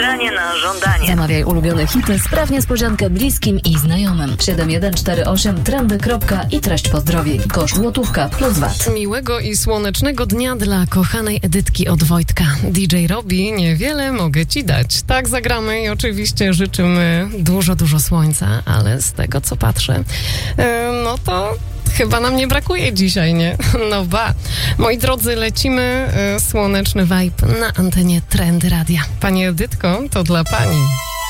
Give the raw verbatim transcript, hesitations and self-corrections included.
Granie na żądanie. Zamawiaj ulubione hity, spraw niespodziankę bliskim i znajomym. siedem jeden cztery osiem trendy. I treść pozdrowień. Koszt złotówka plus V A T. Miłego i słonecznego dnia dla kochanej Edytki od Wojtka. D J Robi, niewiele mogę ci dać. Tak zagramy i oczywiście życzymy dużo, dużo słońca, ale z tego co patrzę, yy, no to chyba nam nie brakuje dzisiaj, nie? No ba. Moi drodzy, lecimy. Yy, słoneczny vibe na antenie Trendy Radia. Pani Edytko, to dla pani.